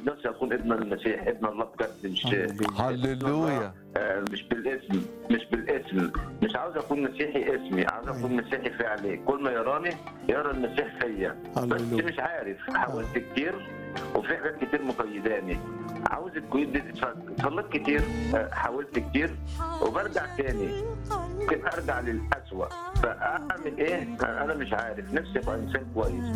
نفسي اكون ابن المسيح، ابن الله بجد، مش هللويا. مش بالاسم، مش بالاسم. مش عاوز اكون مسيحي اسمي، عاوز اكون مسيحي فعلي. كل ما يراني يرى المسيح فيا. بس مش عارف، حاولت كتير وفي حاجات كتير مقيداني. عاوز القيود دي تتفك. صليت كتير، حاولت كتير وبرجع تاني، ممكن ارجع للأسوأ. فاعمل ايه؟ انا مش عارف. نفسي ابقى انسان كويس،